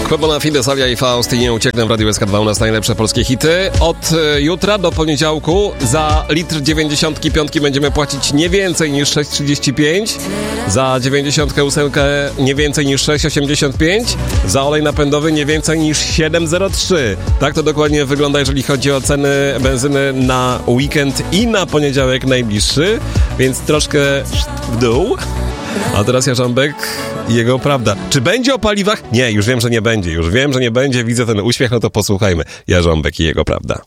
Kwebona Fide, Savia i Faust i nie ucieknę w Radiu SK2 u nas najlepsze polskie hity. Od jutra do poniedziałku za litr 95 będziemy płacić nie więcej niż 6,35, za 98 nie więcej niż 6,85, za olej napędowy nie więcej niż 7,03. Tak to dokładnie wygląda, jeżeli chodzi o ceny benzyny na weekend i na poniedziałek najbliższy, więc troszkę w dół. A teraz Jarząbek i jego prawda. Czy będzie o paliwach? Nie, już wiem, że nie będzie. Widzę ten uśmiech, no to posłuchajmy. Jarząbek i jego prawda.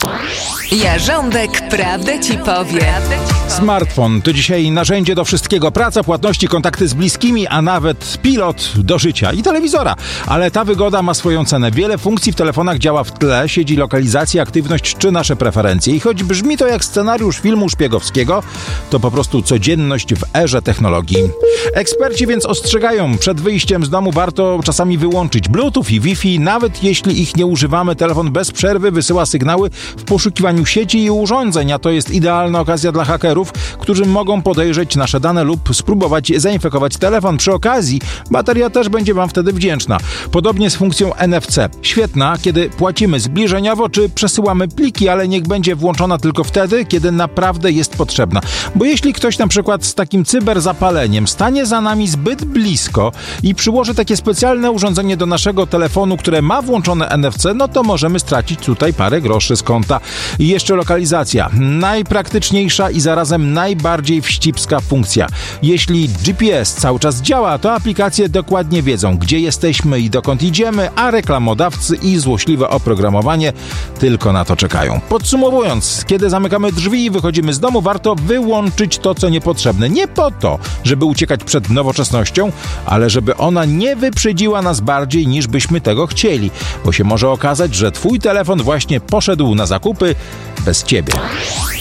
Jarząbek prawdę ci powie. Smartfon to dzisiaj narzędzie do wszystkiego. Praca, płatności, kontakty z bliskimi, a nawet pilot do życia i telewizora. Ale ta wygoda ma swoją cenę. Wiele funkcji w telefonach działa w tle, siedzi lokalizacja, aktywność czy nasze preferencje. I choć brzmi to jak scenariusz filmu szpiegowskiego, to po prostu codzienność w erze technologii. Eksperci więc ostrzegają, przed wyjściem z domu warto czasami wyłączyć Bluetooth i Wi-Fi. Nawet jeśli ich nie używamy, telefon bez przerwy wysyła sygnały w poszukiwaniu sieci i urządzeń, a to jest idealna okazja dla hakerów, którzy mogą podejrzeć nasze dane lub spróbować zainfekować telefon. Przy okazji bateria też będzie wam wtedy wdzięczna. Podobnie z funkcją NFC. Świetna, kiedy płacimy zbliżeniowo czy przesyłamy pliki, ale niech będzie włączona tylko wtedy, kiedy naprawdę jest potrzebna. Bo jeśli ktoś na przykład z takim cyberzapaleniem stanie za nami zbyt blisko i przyłoży takie specjalne urządzenie do naszego telefonu, które ma włączone NFC, no to możemy stracić tutaj parę groszy z konta. I jeszcze lokalizacja. Najpraktyczniejsza i zarazem najbardziej wścibska funkcja. Jeśli GPS cały czas działa, to aplikacje dokładnie wiedzą, gdzie jesteśmy i dokąd idziemy, a reklamodawcy i złośliwe oprogramowanie tylko na to czekają. Podsumowując, kiedy zamykamy drzwi i wychodzimy z domu, warto wyłączyć to, co niepotrzebne. Nie po to, żeby uciekać przed nowoczesnością, ale żeby ona nie wyprzedziła nas bardziej, niż byśmy tego chcieli, bo się może okazać, że twój telefon właśnie poszedł na zakupy bez ciebie.